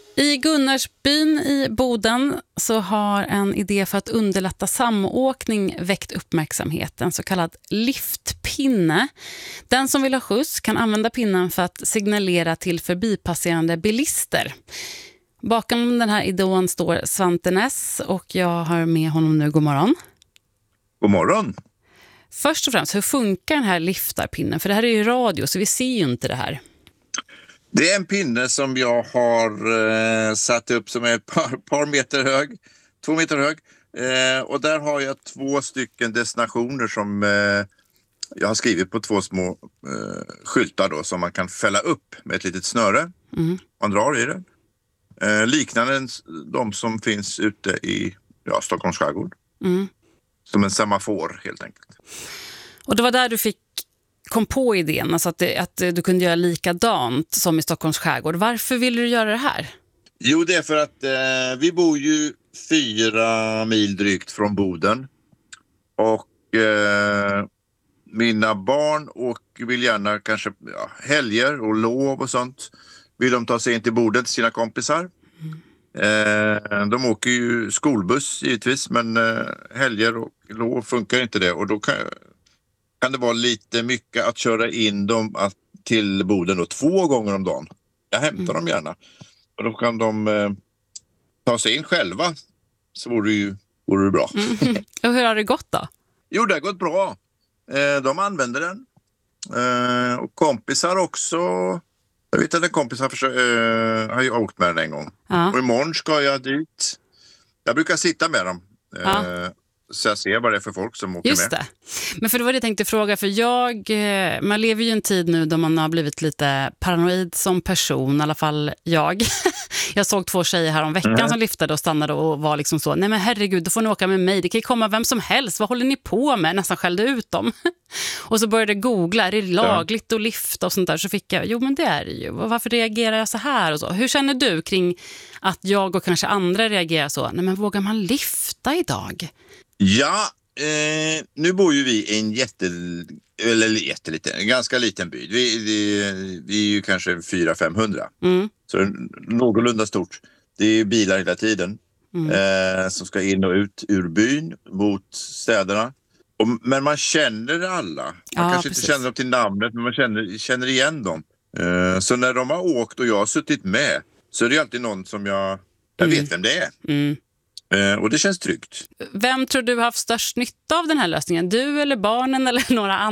I Gunnarsbyn i Boden så har en idé för att underlätta samåkning väckt uppmärksamhet. En så kallad liftpinne. Den som vill ha skjuts kan använda pinnen för att signalera till förbipasserande bilister. Bakom den här idén står Svante Näss och jag har med honom nu. God morgon. God morgon. Först och främst, hur funkar den här liftarpinnen? För det här är ju radio så vi ser ju inte det här. Det är en pinne som jag har satt upp som är ett par meter hög, 2 meter hög. Och där har jag 2 stycken destinationer som jag har skrivit på 2 små skyltar då, som man kan fälla upp med ett litet snöre. Man drar i det. Liknande de som finns ute i Stockholms skärgård. Som en semafor helt enkelt. Och det var där du kom på idén, alltså att du kunde göra likadant som i Stockholms skärgård. Varför ville du göra det här? Jo, det är för att vi bor ju 4 mil drygt från Boden. Och mina barn vill gärna kanske helger och lov och sånt. Vill de ta sig in till Boden till sina kompisar. De åker ju skolbuss givetvis, men helger och lov funkar inte det. Och då kan det vara lite mycket att köra in dem till Boden då, 2 gånger om dagen. Jag hämtar dem gärna. Och då kan de ta sig in själva. Så vore det bra. Och hur har det gått då? Jo, det har gått bra. De använder den. Och kompisar också. Jag vet att en kompis har ju åkt med den en gång. Ja. Och imorgon ska jag dit. Jag brukar sitta med dem. Så jag ser vad det är för folk som åker med. Just det. Men för det var det jag tänkte fråga. För man lever ju en tid nu då man har blivit lite paranoid som person. I alla fall jag. Jag såg 2 tjejer här om veckan som lyftade och stannade och var liksom så. Nej men herregud, då får ni åka med mig. Det kan ju komma vem som helst. Vad håller ni på med? Nästan skällde ut dem. Och så började jag googla. Är det lagligt att lyfta och sånt där? Så fick jag, jo men det är det ju. Och varför reagerar jag så här och så? Hur känner du kring att jag och kanske andra reagerar så? Nej men vågar man lyfta idag? Ja, nu bor ju vi i en ganska liten by. Vi är ju kanske 400-500. Så det är någorlunda stort. Det är bilar hela tiden som ska in och ut ur byn mot städerna. Men man känner alla. Man kanske inte känner dem till namnet, men man känner igen dem. Så när de har åkt och jag har suttit med så är det alltid någon som jag vet vem det är. Och det känns tryggt. Vem tror du har haft störst nytta av den här lösningen? Du eller barnen eller några andra?